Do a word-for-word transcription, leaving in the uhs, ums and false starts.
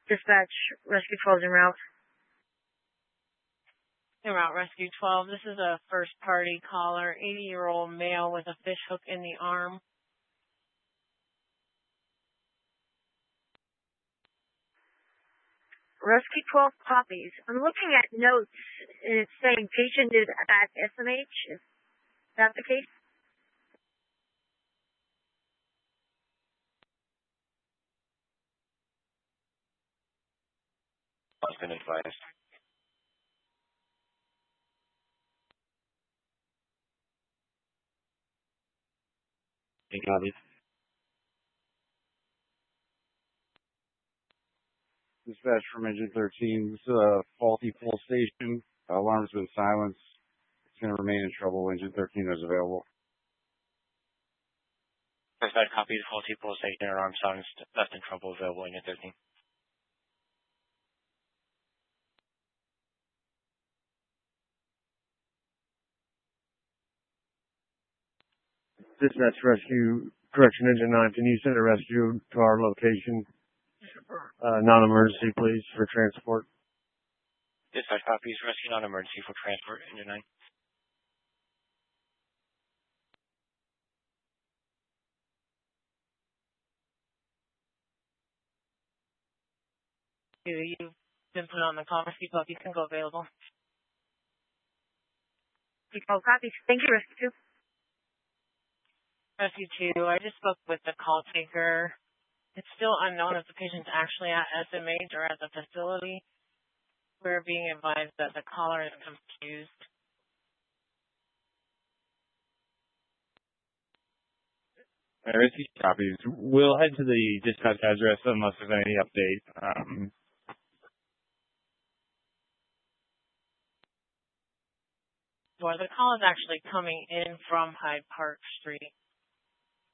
Dispatch, Rescue twelve en route. En route, Rescue twelve. This is a first-party caller, eighty-year-old male with a fish hook in the arm. Rescue twelve copies. I'm looking at notes, and it's saying patient is at S M H. Is that the case? I've been advised. Copy. Dispatch from Engine thirteen. This is a faulty pull station. Alarm's been silenced. It's going to remain in trouble. Engine thirteen is available. Dispatch, copy. Faulty pull station. Alarm silenced. Left in trouble. Available. Engine thirteen. Dispatch Rescue Correction Engine nine. Can you send a rescue to our location? Uh, non-emergency, please, for transport. Dispatch copies. Rescue non-emergency for transport. Engine nine. You've been put on the call. Rescue twelve, you can go available. Rescue twelve copies. Thank you, Rescue two. Rescue two, I just spoke with the call taker. It's still unknown if the patient's actually at S M H or at the facility. We're being advised that the caller is confused. Uh, Rescue copies. We'll head to the dispatch address unless there's any update. Um, Well, the call is actually coming in from Hyde Park Street.